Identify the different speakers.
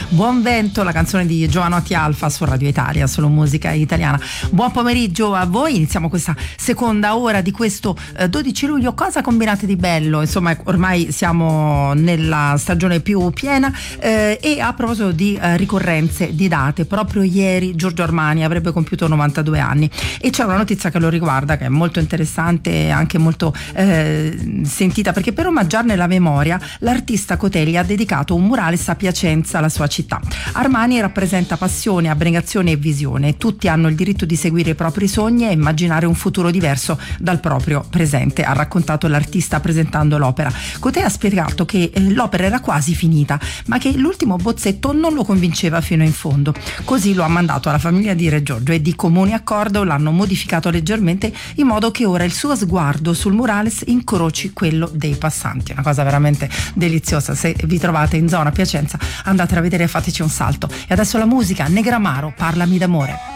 Speaker 1: Buon vento, la canzone di Giovanotti Alfa su Radio Italia, solo musica italiana. Buon pomeriggio a voi, iniziamo questa seconda ora di questo 12 luglio. Cosa combinate di bello? Insomma, ormai siamo nella stagione più piena e a proposito di ricorrenze di date, proprio ieri Giorgio Armani avrebbe compiuto 92 anni e c'è una notizia che lo riguarda che è molto interessante e anche molto sentita, perché per omaggiarne la memoria l'artista Cotelli ha dedicato un murales a Piacenza, la sua città. Armani rappresenta passione, abnegazione e visione. Tutti hanno il diritto di seguire i propri sogni e immaginare un futuro diverso dal proprio presente, ha raccontato l'artista presentando l'opera. Cotelli ha spiegato che l'opera era quasi finita, ma che l'ultimo bozzetto non lo convinceva fino in fondo. Così lo ha mandato alla famiglia di Re Giorgio e di comune accordo l'hanno modificato leggermente in modo che ora il suo sguardo sul murales incroci quello dei passanti. Una cosa veramente deliziosa. Se vi trovate in zona Piacenza andate a vedere e fateci un salto. E adesso la musica, Negramaro, Parlami d'amore.